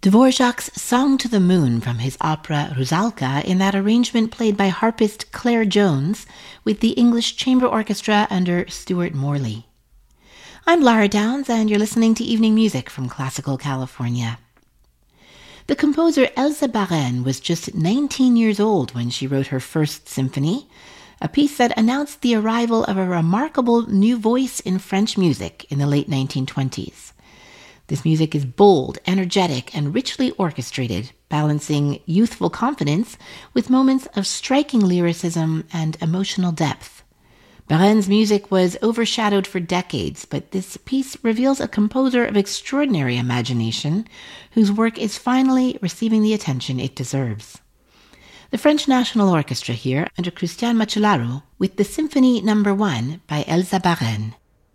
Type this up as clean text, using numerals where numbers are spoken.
Dvorak's Song to the Moon from his opera Rusalka in that arrangement played by harpist Claire Jones with the English Chamber Orchestra under Stuart Morley. I'm Lara Downs, and you're listening to Evening Music from Classical California. The composer Elsa Baren was just 19 years old when she wrote her first symphony, a piece that announced the arrival of a remarkable new voice in French music in the late 1920s. This music is bold, energetic, and richly orchestrated, balancing youthful confidence with moments of striking lyricism and emotional depth. Baren's music was overshadowed for decades, but this piece reveals a composer of extraordinary imagination whose work is finally receiving the attention it deserves. The French National Orchestra here under Christian Macellaro with the Symphony No. 1 by Elsa Baren.